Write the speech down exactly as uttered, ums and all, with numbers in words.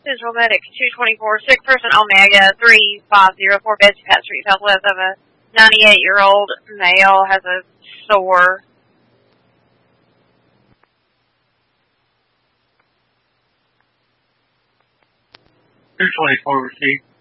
Central Medic two twenty-four, sick person Omega three five zero four, Betsy Pat Street, southwest of a ninety-eight-year-old male has a sore. two twenty-four received.